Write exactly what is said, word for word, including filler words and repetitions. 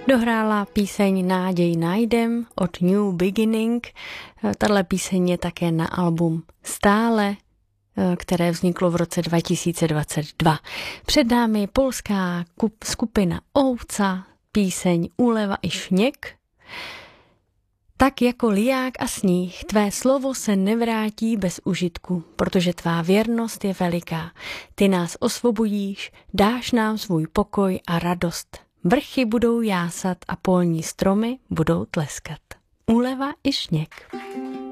Dohrála píseň Náděj najdem od New Beginning. Tato píseň je také na album Stále, které vzniklo v roce dva tisíce dvacet dva. Před námi polská skupina Ovca, píseň Úleva i šněk. Tak jako liják a sníh, tvé slovo se nevrátí bez užitku, protože tvá věrnost je veliká. Ty nás osvobodíš, dáš nám svůj pokoj a radost. Vrchy budou jásat a polní stromy budou tleskat. Úleva i šněk.